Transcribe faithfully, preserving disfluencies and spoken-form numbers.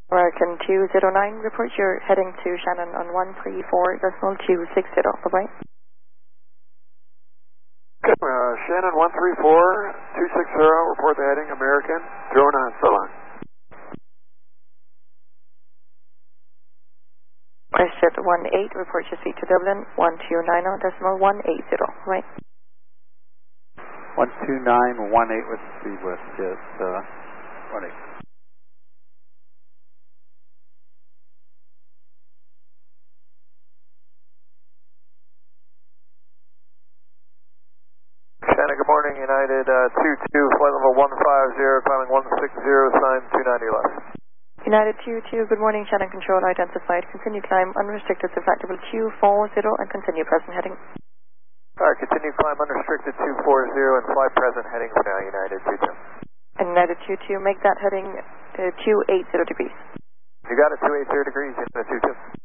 American two zero nine, report you're heading to Shannon on one three four decimal two six zero. Bye-bye. Okay, uh, Shannon one three four two six zero, report the heading, American, drone on, so long. WestJet one eight, report your seat to Dublin, one two nine zero decimal one eight zero. Right. one two nine one eight with the WestJet uh, one eight. Shannon, good morning, United uh, two two, flight level one five zero, climbing one six zero, sign two ninety left. United two two, good morning, Shannon Control identified. Continue climb unrestricted to flight level two four zero and continue present heading. Alright, continue climb unrestricted two four zero and fly present heading for now, United two two. And United two two, make that heading uh, two eighty degrees. You got it, two eighty degrees, United two two.